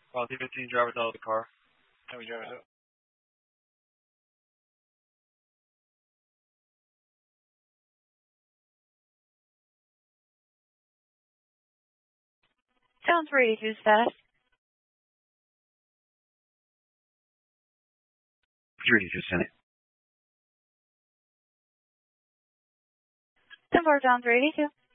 T-15 drivers out of the car. How we drivers out? Sounds 382 status. 382, Senate. Denver, down 382.